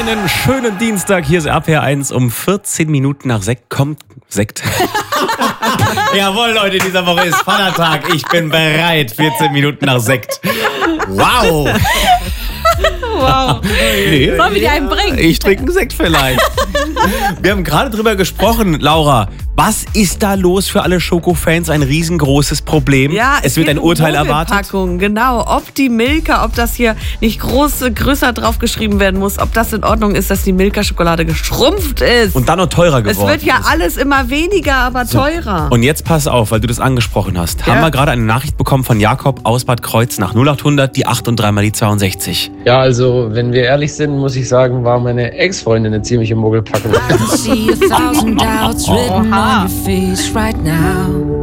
Einen schönen Dienstag, hier ist RPR 1 um 14 Minuten nach Sekt. Kommt Sekt. Jawohl, Leute, dieser Woche ist Vatertag. Ich bin bereit. 14 Minuten nach Sekt. Wow. Wow. Nee. Sollen wir dir einen bringen? Ich trinke einen Sekt vielleicht. Wir haben gerade drüber gesprochen, Laura. Was ist da los für alle Schokofans? Ein riesengroßes Problem. Ja, es wird ein Urteil erwartet. Genau, ob die Milka, ob das hier nicht größer drauf geschrieben werden muss, ob das in Ordnung ist, dass die Milka-Schokolade geschrumpft ist. Und dann noch teurer geworden. Es wird ja alles immer weniger, aber teurer. Und jetzt pass auf, weil du das angesprochen hast. Ja. Haben wir gerade eine Nachricht bekommen von Jakob aus Bad Kreuznach. 0800, die 8 und 3 mal die 62. Ja, also, wenn wir ehrlich sind, muss ich sagen, war meine Ex-Freundin eine ziemliche Mogelpackung. I see 1,000 doubts written on your face right now.